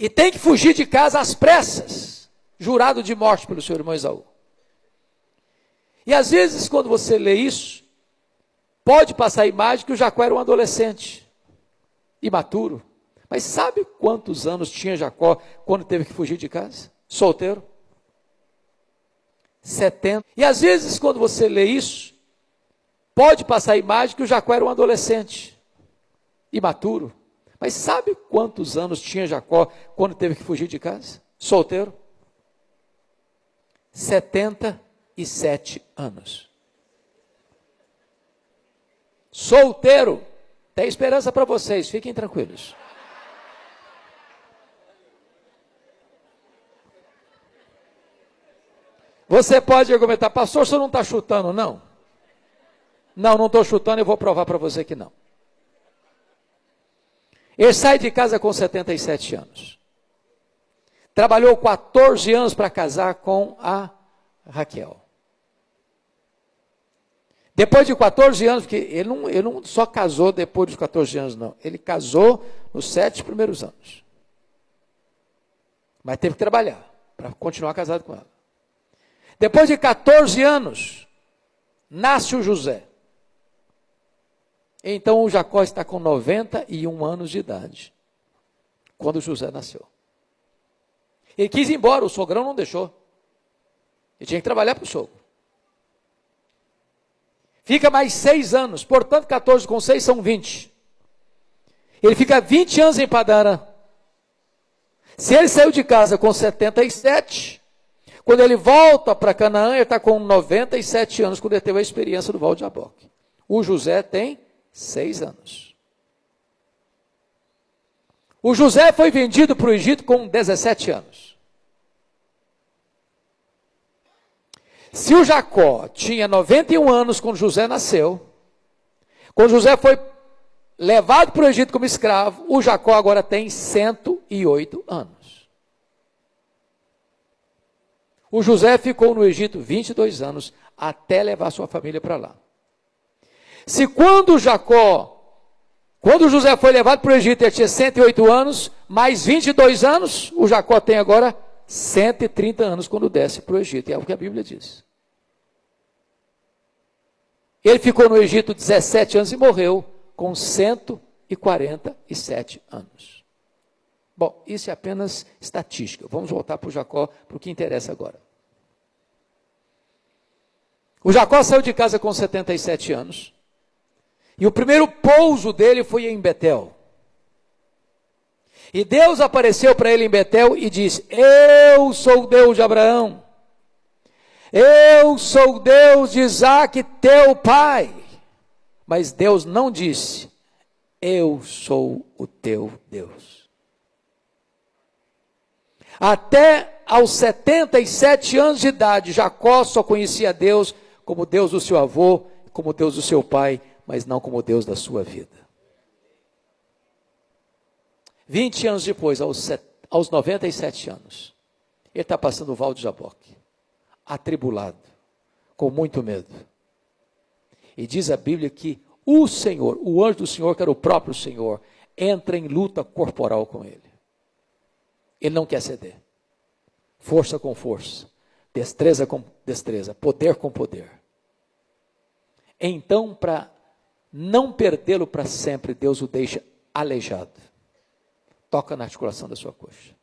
e tem que fugir de casa às pressas, jurado de morte pelo seu irmão Esaú. E às vezes, quando você lê isso, pode passar a imagem que o Jacó era um adolescente, imaturo. Mas sabe quantos anos tinha Jacó quando teve que fugir de casa? Solteiro? 70. E às vezes, quando você lê isso, pode passar a imagem que o Jacó era um adolescente, imaturo. Mas sabe quantos anos tinha Jacó quando teve que fugir de casa? Solteiro? 77 anos. Solteiro. Tem esperança para vocês, fiquem tranquilos. Você pode argumentar, pastor, você não está chutando, não? Não estou chutando, eu vou provar para você que não. Ele sai de casa com 77 anos. Trabalhou 14 anos para casar com a Raquel. Depois de 14 anos, porque ele não só casou depois dos 14 anos, não. Ele casou nos 7 primeiros anos. Mas teve que trabalhar para continuar casado com ela. Depois de 14 anos, nasce o José. Então o Jacó está com 91 anos de idade, quando o José nasceu. Ele quis ir embora, o sogrão não deixou. Ele tinha que trabalhar para o sogro. Fica mais 6 anos, portanto 14 com 6 são 20. Ele fica 20 anos em Padã. Se ele saiu de casa com 77, quando ele volta para Canaã, ele está com 97 anos, quando ele teve a experiência do Val de Jaboque. O José tem 6 anos. O José foi vendido para o Egito com 17 anos. Se o Jacó tinha 91 anos quando José nasceu, quando José foi levado para o Egito como escravo, o Jacó agora tem 108 anos. O José ficou no Egito 22 anos, até levar sua família para lá. Se quando José foi levado para o Egito, ele tinha 108 anos, mais 22 anos, o Jacó tem agora 130 anos quando desce para o Egito, é o que a Bíblia diz. Ele ficou no Egito 17 anos e morreu com 147 anos. Bom, isso é apenas estatística. Vamos voltar para o Jacó, para o que interessa agora. O Jacó saiu de casa com 77 anos. E o primeiro pouso dele foi em Betel. E Deus apareceu para ele em Betel e disse: eu sou o Deus de Abraão. Eu sou o Deus de Isaque, teu pai. Mas Deus não disse: eu sou o teu Deus. Até aos 77 anos de idade, Jacó só conhecia Deus como Deus do seu avô, como Deus do seu pai, mas não como Deus da sua vida. 20 anos depois, aos 97 anos, ele está passando o Val de Jaboque, atribulado, com muito medo. E diz a Bíblia que o Senhor, o anjo do Senhor, que era o próprio Senhor, entra em luta corporal com ele. Ele não quer ceder. Força com força, destreza com destreza, poder com poder. Então, para não perdê-lo para sempre, Deus o deixa aleijado. Toca na articulação da sua coxa.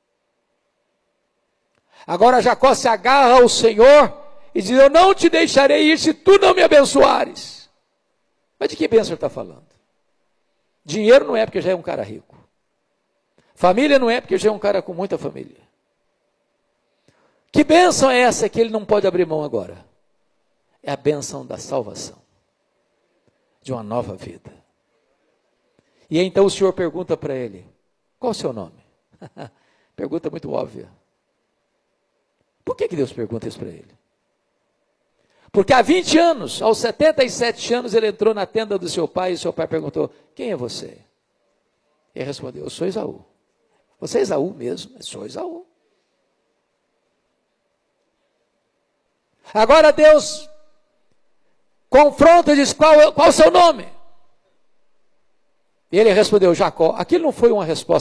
Agora Jacó se agarra ao Senhor e diz: eu não te deixarei ir se tu não me abençoares. Mas de que bênção ele está falando? Dinheiro não é porque já é um cara rico. Família não é porque já é um cara com muita família. Que bênção é essa que ele não pode abrir mão agora? É a bênção da salvação, de uma nova vida. E então o Senhor pergunta para ele: qual o seu nome? Pergunta muito óbvia. Por que Deus pergunta isso para ele? Porque há 20 anos, aos 77 anos, ele entrou na tenda do seu pai e seu pai perguntou: quem é você? Ele respondeu: eu sou Esaú. Você é Esaú mesmo? Eu sou Esaú. Agora Deus confronta e diz: qual o seu nome? E ele respondeu: Jacó. Aquilo não foi uma resposta